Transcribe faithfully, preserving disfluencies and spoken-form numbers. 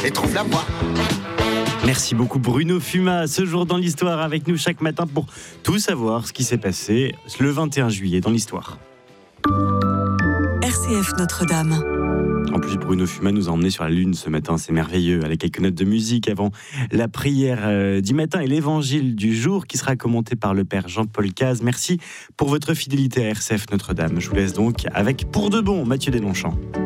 et trouve la voie. Merci beaucoup Bruno Fuma, ce jour dans l'histoire avec nous chaque matin pour tout savoir ce qui s'est passé le vingt et un juillet dans l'histoire. R C F Notre-Dame. En plus, Bruno Fuma nous a emmenés sur la Lune ce matin, c'est merveilleux, avec quelques notes de musique avant la prière euh, du matin et l'évangile du jour qui sera commenté par le Père Jean-Paul Cazes. Merci pour votre fidélité à R C F Notre-Dame. Je vous laisse donc avec Pour de bon, Mathieu Deslongchamps.